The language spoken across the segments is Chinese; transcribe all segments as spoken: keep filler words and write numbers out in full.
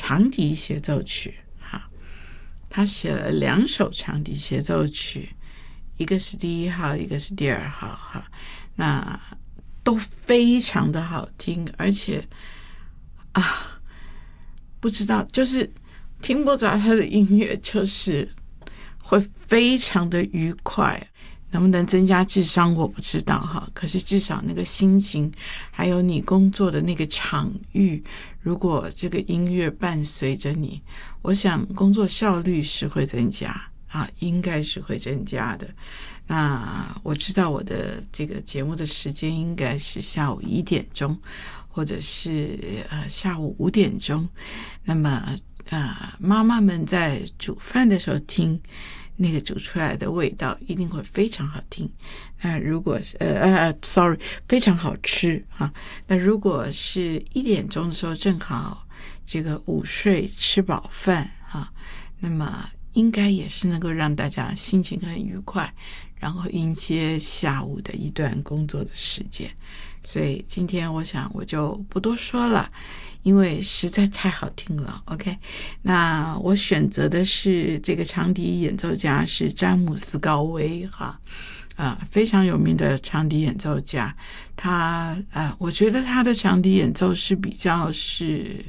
长笛协奏曲。好，他写了两首长笛协奏曲，一个是第一号，一个是第二号。哈，那都非常的好听，而且啊，不知道就是听莫扎特的音乐，就是会非常的愉快。能不能增加智商我不知道哈，可是至少那个心情，还有你工作的那个场域，如果这个音乐伴随着你，我想工作效率是会增加啊，应该是会增加的。那我知道我的这个节目的时间应该是下午一点钟，或者是呃下午五点钟。那么呃妈妈们在煮饭的时候听，那个煮出来的味道一定会非常好听。那如果是呃呃 sorry 非常好吃啊。那如果是一点钟的时候，正好这个午睡吃饱饭啊，那么应该也是能够让大家心情很愉快，然后迎接下午的一段工作的时间。所以今天我想我就不多说了，因为实在太好听了。 OK， 那我选择的是这个长笛演奏家是詹姆斯高威哈，啊，非常有名的长笛演奏家。他啊，我觉得他的长笛演奏是比较是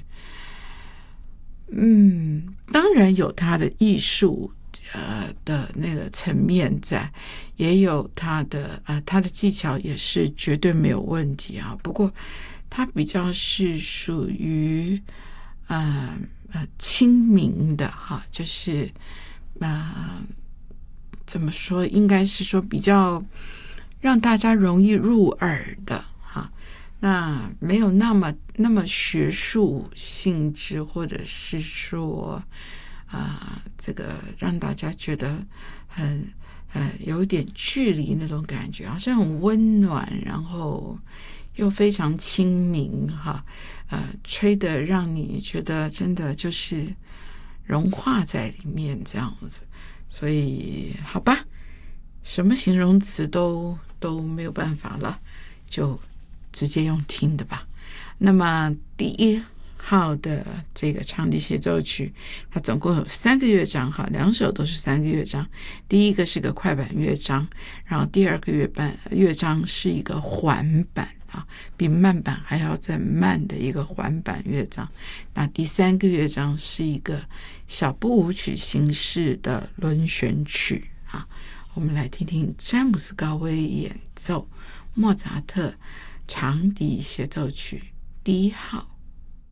嗯，当然有他的艺术呃的那个层面在，也有他的呃他的技巧也是绝对没有问题啊。不过他比较是属于呃呃亲民的哈，就是呃怎么说，应该是说比较让大家容易入耳的哈。那没有那么那么学术性质，或者是说啊、呃，这个让大家觉得很呃有点距离那种感觉，好像很温暖，然后又非常亲民哈，呃，吹得让你觉得真的就是融化在里面这样子。所以好吧，什么形容词都都没有办法了，就直接用听的吧。那么第一号的这个长笛协奏曲，它总共有三个乐章哈，两首都是三个乐章。第一个是个快板乐章，然后第二个乐板乐章是一个缓板啊，比慢板还要再慢的一个缓板乐章。那第三个乐章是一个小步舞曲形式的轮旋曲啊。我们来听听詹姆斯高威演奏莫扎特长笛协奏曲第一号。